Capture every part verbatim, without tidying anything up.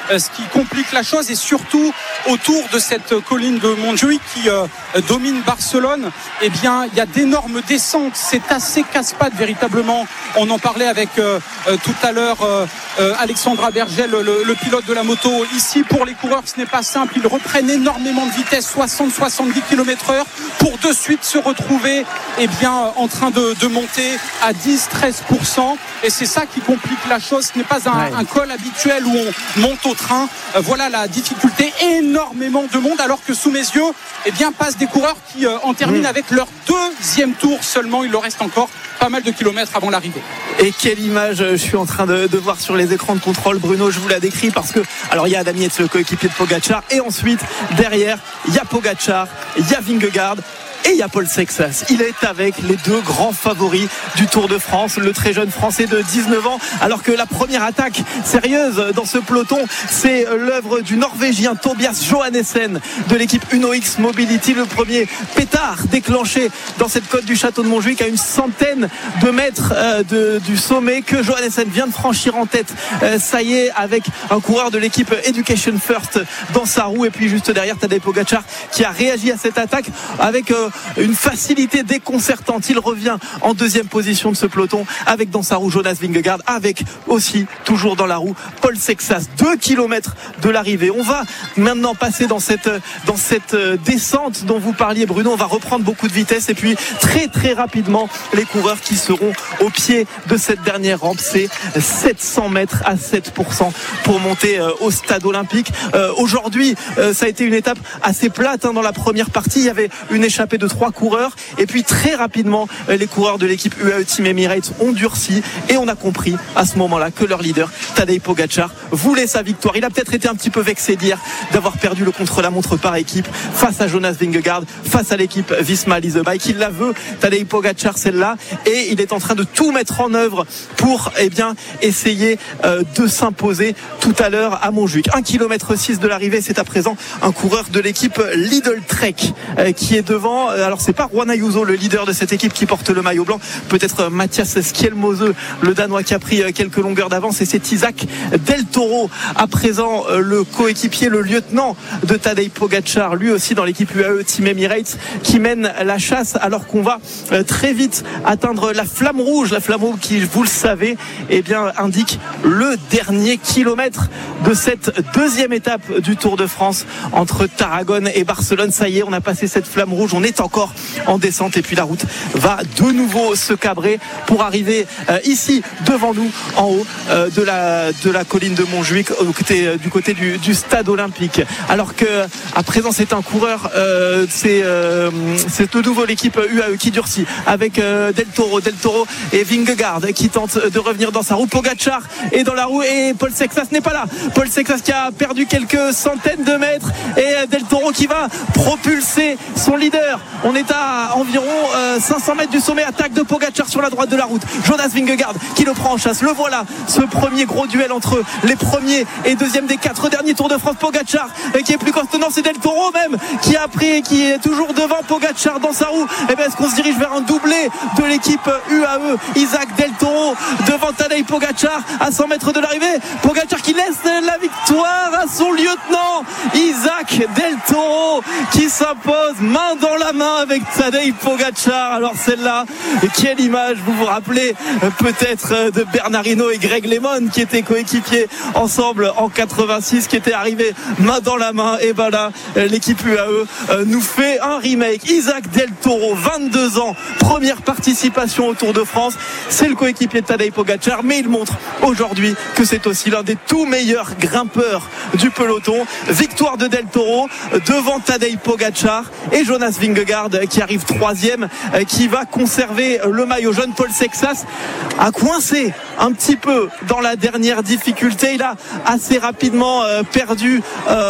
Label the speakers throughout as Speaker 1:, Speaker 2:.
Speaker 1: ce qui complique la chose, et surtout autour de cette colline de Montjuïc qui euh, domine Barcelone, eh bien il y a d'énormes descentes, c'est assez casse-pattes véritablement. On en parlait avec euh, euh, tout à l'heure euh, euh, Alexandra Bergel, le, le pilote de la moto. Ici pour les coureurs ce n'est pas simple, ils reprennent énormément de vitesse, soixante à soixante-dix kilomètres heure, pour de suite se retrouver eh bien, en train de, de monter à dix à treize pour cent, et c'est ça qui complique la chose. Ce n'est pas un, ouais. un col habituel où on monte au train. Euh, voilà la difficulté, énormément de monde, alors que sous mes yeux eh bien, passent des coureurs qui euh, en terminent mmh. avec leur deuxième tour seulement. Il leur reste encore pas mal de kilomètres avant l'arrivée.
Speaker 2: Et quelle image je suis en train de, de voir sur les écrans de contrôle, Bruno, je vous la décris, parce que alors il y a Adam Yates, le coéquipier de Pogačar, et ensuite derrière il y a Pogačar, il y a Vingegaard et il y a Paul Sexas. Il est avec les deux grands favoris du Tour de France, le très jeune Français de dix-neuf ans, alors que la première attaque sérieuse dans ce peloton, c'est l'œuvre du Norvégien Tobias Johannessen de l'équipe Uno X Mobility, le premier pétard déclenché dans cette côte du château de Montjuïc à une centaine de mètres euh, de, du sommet, que Johannessen vient de franchir en tête. Euh, ça y est, avec un coureur de l'équipe Education First dans sa roue, et puis juste derrière Tadej Pogačar qui a réagi à cette attaque avec euh, une facilité déconcertante. Il revient en deuxième position de ce peloton avec dans sa roue Jonas Vingegaard, avec aussi toujours dans la roue Paul Sexas. Deux kilomètres de l'arrivée. On va maintenant passer dans cette, dans cette descente dont vous parliez, Bruno. On va reprendre beaucoup de vitesse, et puis très très rapidement les coureurs qui seront au pied de cette dernière rampe. C'est sept cents mètres à sept pour cent pour monter au stade olympique. Euh, aujourd'hui euh, ça a été une étape assez plate, hein. Dans la première partie il y avait une échappée de trois coureurs, et puis très rapidement les coureurs de l'équipe U A E Team Emirates ont durci, et on a compris à ce moment-là que leur leader Tadej Pogačar voulait sa victoire. Il a peut-être été un petit peu vexé d'hier d'avoir perdu le contre-la-montre par équipe face à Jonas Vingegaard, face à l'équipe Visma Lease Bike. Il la veut, Tadej Pogačar, celle-là, et il est en train de tout mettre en œuvre pour eh bien essayer euh, de s'imposer tout à l'heure à Montjuïc. un virgule six kilomètres de l'arrivée, c'est à présent un coureur de l'équipe Lidl Trek euh, qui est devant. Alors c'est pas Juan Ayuso, le leader de cette équipe, qui porte le maillot blanc, peut-être Mathias Skjelmose, le Danois, qui a pris quelques longueurs d'avance, et c'est Isaac Del Toro à présent, le coéquipier, le lieutenant de Tadej Pogačar, lui aussi dans l'équipe U A E Team Emirates, qui mène la chasse, alors qu'on va très vite atteindre la flamme rouge, la flamme rouge qui, vous le savez, eh bien, indique le dernier kilomètre de cette deuxième étape du Tour de France entre Tarragone et Barcelone. Ça y est, on a passé cette flamme rouge, on est encore en descente, et puis la route va de nouveau se cabrer pour arriver euh, ici devant nous en haut euh, de la de la colline de Montjuïc, au côté, euh, du côté du, du stade olympique. Alors que à présent c'est un coureur, euh, c'est euh, c'est de nouveau l'équipe U A E qui durcit avec euh, Del Toro, Del Toro et Vingegaard qui tentent de revenir dans sa roue. Pogačar est dans la roue, et Paul Sexas n'est pas là. Paul Sexas qui a perdu quelques centaines de mètres, et Del Toro qui va propulser son leader. On est à environ euh, cinq cents mètres du sommet. Attaque de Pogačar sur la droite de la route. Jonas Vingegaard qui le prend en chasse. Le voilà, ce premier gros duel entre les premiers et deuxièmes des quatre derniers Tours de France. Pogačar euh, qui est plus costaud. Non, c'est Del Toro même qui a pris, qui est toujours devant Pogačar dans sa roue. Et bien, est-ce qu'on se dirige vers un doublé de l'équipe U A E? Isaac Del Toro devant Tadej Pogačar à cent mètres de l'arrivée. Pogačar qui laisse la victoire à son lieutenant Isaac Del Toro qui s'impose main dans la main avec Tadej Pogačar. Alors celle-là, quelle image, vous vous rappelez peut-être de Bernard Hinault et Greg LeMond qui étaient coéquipiers ensemble en quatre-vingt-six, qui étaient arrivés main dans la main. Et ben là, l'équipe U A E nous fait un remake. Isaac Del Toro, vingt-deux ans, première participation au Tour de France, c'est le coéquipier de Tadej Pogačar, mais il montre aujourd'hui que c'est aussi l'un des tout meilleurs grimpeurs du peloton. Victoire de Del Toro devant Tadej Pogačar, et Jonas Vingegaard qui arrive troisième, qui va conserver le maillot jaune. Paul Sexas a coincé un petit peu dans la dernière difficulté. Il a assez rapidement perdu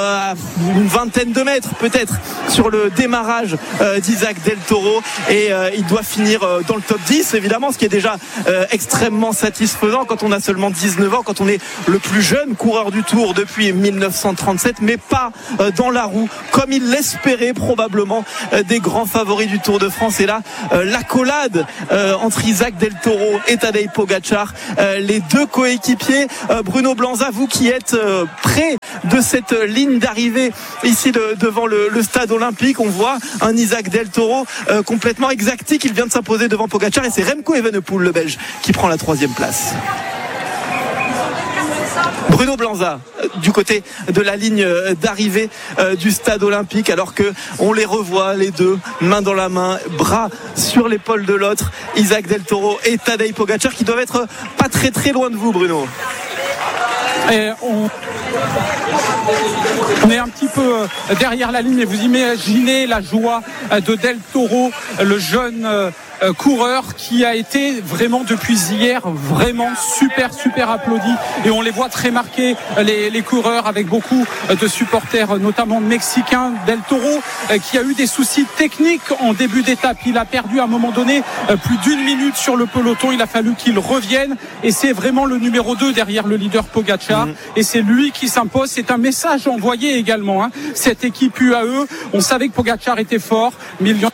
Speaker 2: une vingtaine de mètres peut-être sur le démarrage d'Isaac Del Toro, et il doit finir dans le top dix évidemment, ce qui est déjà extrêmement satisfaisant quand on a seulement dix-neuf ans, quand on est le plus jeune coureur du Tour depuis dix-neuf cent trente-sept, mais pas dans la roue comme il l'espérait probablement des grands favoris du Tour de France. Et là, l'accolade entre Isaac Del Toro et Tadej Pogačar, les deux coéquipiers. Bruno Blanza, vous qui êtes près de cette ligne d'arrivée ici de, devant le, le stade olympique. On voit un Isaac Del Toro euh, complètement exactique. Il vient de s'imposer devant Pogačar et c'est Remco Evenepoel, le Belge, qui prend la troisième place. Bruno Blanza du côté de la ligne d'arrivée euh, du stade olympique, alors que on les revoit les deux main dans la main, bras sur l'épaule de l'autre, Isaac Del Toro et Tadej Pogačar, qui doivent être pas très très loin de vous, Bruno.
Speaker 1: Et on... on est un petit peu derrière la ligne, mais vous imaginez la joie de Del Toro, le jeune coureur qui a été vraiment depuis hier vraiment super super applaudi, et on les voit très marqués, les, les coureurs, avec beaucoup de supporters notamment mexicains. Del Toro qui a eu des soucis techniques en début d'étape, il a perdu à un moment donné plus d'une minute sur le peloton, il a fallu qu'il revienne, et c'est vraiment le numéro deux derrière le leader Pogačar, mmh. et c'est lui qui s'impose. C'est un message envoyé également, hein. Cette équipe U A E, on savait que Pogačar était fort, mais il y en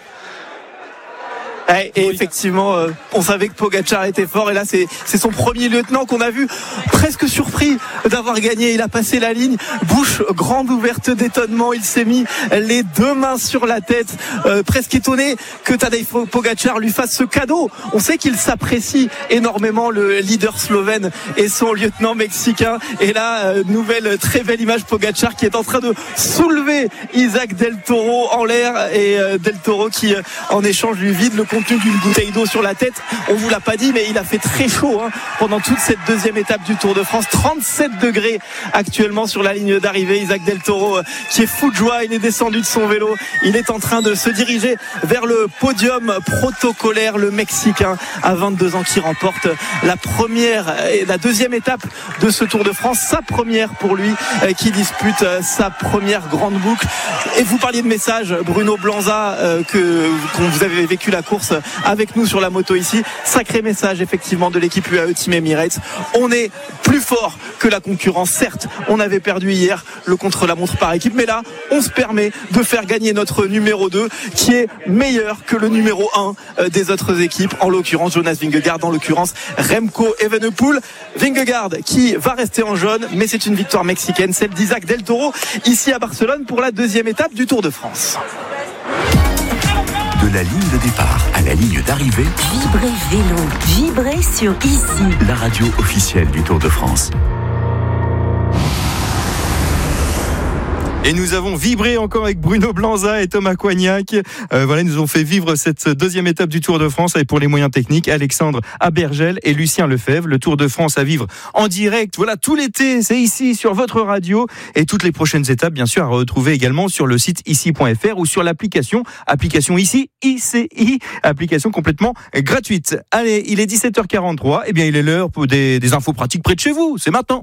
Speaker 2: Et effectivement, euh, on savait que Pogačar était fort, et là c'est, c'est son premier lieutenant qu'on a vu presque surpris d'avoir gagné. Il a passé la ligne, bouche grande ouverte d'étonnement, il s'est mis les deux mains sur la tête, euh, presque étonné que Tadej Pogačar lui fasse ce cadeau. On sait qu'il s'apprécie énormément, le leader slovène et son lieutenant mexicain. Et là, euh, nouvelle très belle image, Pogačar qui est en train de soulever Isaac Del Toro en l'air, et euh, Del Toro qui euh, en échange lui vide le contenu d'une bouteille d'eau sur la tête. On vous l'a pas dit, mais il a fait très chaud hein, pendant toute cette deuxième étape du Tour de France. trente-sept degrés actuellement sur la ligne d'arrivée. Isaac Del Toro euh, qui est fou de joie, il est descendu de son vélo, il est en train de se diriger vers le podium protocolaire. Le Mexicain à vingt-deux ans qui remporte la première et la deuxième étape de ce Tour de France, sa première pour lui, euh, qui dispute euh, sa première grande boucle. Et vous parliez de message, Bruno Blanza, euh, que quand vous avez vécu la course avec nous sur la moto ici, sacré message effectivement de l'équipe U A E Team Emirates. On est plus fort que la concurrence, certes on avait perdu hier le contre-la-montre par équipe, mais là on se permet de faire gagner notre numéro deux qui est meilleur que le numéro un des autres équipes, en l'occurrence Jonas Vingegaard, en l'occurrence Remco Evenepoel. Vingegaard qui va rester en jaune, mais c'est une victoire mexicaine, celle d'Isaac Del Toro ici à Barcelone pour la deuxième étape du Tour de France.
Speaker 3: De la ligne de départ à la ligne d'arrivée,
Speaker 4: Vibrez Vélo, vibrez sur Ici,
Speaker 3: la radio officielle du Tour de France.
Speaker 5: Et nous avons vibré encore avec Bruno Blanza et Thomas Coignac. Euh, voilà, ils nous ont fait vivre cette deuxième étape du Tour de France avec, pour les moyens techniques, Alexandre Abergel et Lucien Lefebvre. Le Tour de France à vivre en direct. Voilà, tout l'été, c'est ici sur votre radio. Et toutes les prochaines étapes, bien sûr, à retrouver également sur le site ici point f r ou sur l'application, application ici, I C I, application complètement gratuite. Allez, il est dix-sept heures quarante-trois. Eh bien, il est l'heure pour des, des infos pratiques près de chez vous. C'est maintenant.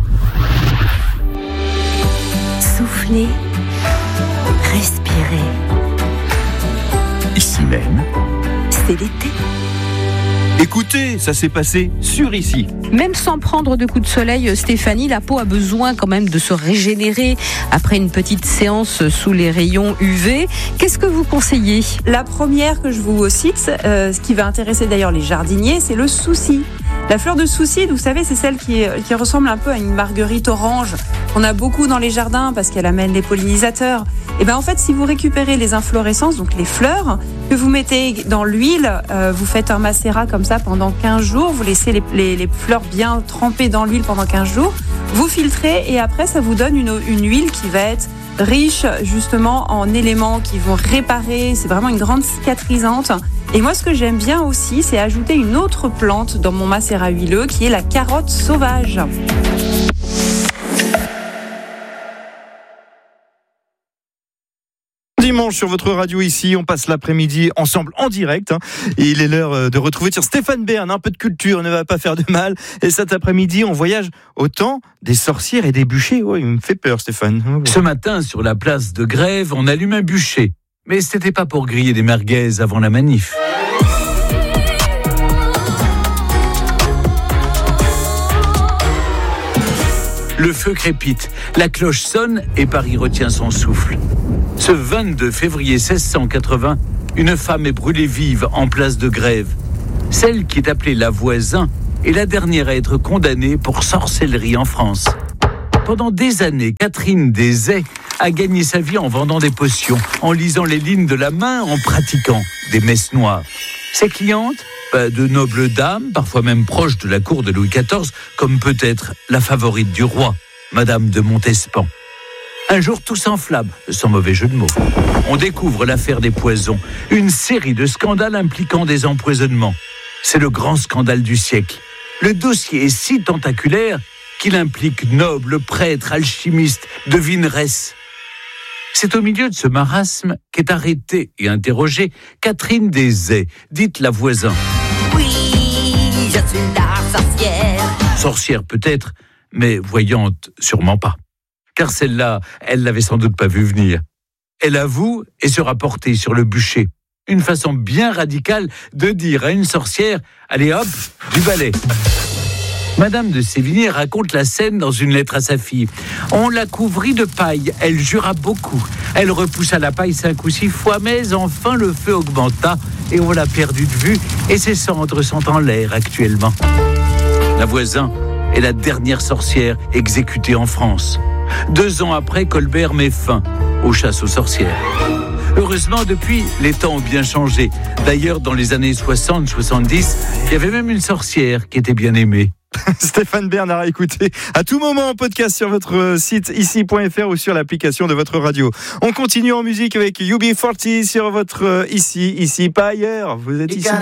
Speaker 4: soufflez, respirez.
Speaker 3: Ici même,
Speaker 4: c'est l'été.
Speaker 5: Écoutez, ça s'est passé sur Ici.
Speaker 6: Même sans prendre de coups de soleil, Stéphanie, la peau a besoin quand même de se régénérer après une petite séance sous les rayons U V. Qu'est-ce que vous conseillez ?
Speaker 7: La première que je vous cite, euh, ce qui va intéresser d'ailleurs les jardiniers, c'est le souci. La fleur de souci, vous savez, c'est celle qui, est, qui ressemble un peu à une marguerite orange qu'on a beaucoup dans les jardins parce qu'elle amène les pollinisateurs. Et ben en fait, si vous récupérez les inflorescences, donc les fleurs, que vous mettez dans l'huile, euh, vous faites un macérat comme ça pendant quinze jours, vous laissez les, les, les fleurs bien trempées dans l'huile pendant quinze jours, vous filtrez et après ça vous donne une, une huile qui va être riche justement en éléments qui vont réparer, c'est vraiment une grande cicatrisante. Et moi ce que j'aime bien aussi, c'est ajouter une autre plante dans mon macérat huileux qui est la carotte sauvage.
Speaker 5: Dimanche sur votre radio Ici, on passe l'après-midi ensemble en direct hein, et il est l'heure de retrouver sur Stéphane Bern, un peu de culture ne va pas faire de mal, et cet après-midi on voyage au temps des sorcières et des bûchers. Oh, il me fait peur Stéphane.
Speaker 8: Ce matin sur la place de Grève, on allume un bûcher, mais c'était pas pour griller des merguez avant la manif. Le feu crépite, la cloche sonne et Paris retient son souffle. Ce vingt-deux février seize cent quatre-vingts, une femme est brûlée vive en place de Grève. Celle qui est appelée la Voisin est la dernière à être condamnée pour sorcellerie en France. Pendant des années, Catherine Desay a gagné sa vie en vendant des potions, en lisant les lignes de la main, en pratiquant des messes noires. Ses clientes, bah, de nobles dames, parfois même proches de la cour de Louis quatorze, comme peut-être la favorite du roi, Madame de Montespan. Un jour, tout s'enflamme, sans mauvais jeu de mots. On découvre l'affaire des poisons, une série de scandales impliquant des empoisonnements. C'est le grand scandale du siècle. Le dossier est si tentaculaire qu'il implique nobles, prêtres, alchimistes, devineresses. C'est au milieu de ce marasme qu'est arrêtée et interrogée Catherine Desay, dite la voisin.
Speaker 4: Oui, je suis la sorcière.
Speaker 8: Sorcière peut-être, mais voyante sûrement pas. Car celle-là, elle l'avait sans doute pas vu venir. Elle avoue et sera portée sur le bûcher. Une façon bien radicale de dire à une sorcière « Allez hop, du balai !» Madame de Sévigné raconte la scène dans une lettre à sa fille. On la couvrit de paille, elle jura beaucoup. Elle repoussa la paille cinq ou six fois, mais enfin le feu augmenta et on l'a perdue de vue et ses cendres sont en l'air actuellement. La voisin est la dernière sorcière exécutée en France. Deux ans après, Colbert met fin aux chasses aux sorcières. Heureusement, depuis, les temps ont bien changé. D'ailleurs, dans les années soixante soixante-dix, il y avait même une sorcière qui était bien aimée.
Speaker 5: Stéphane Bern à écouter à tout moment en podcast sur votre site ici point f r ou sur l'application de votre radio. On continue en musique avec U B quarante sur votre ici, ici, pas ailleurs. Vous êtes ici.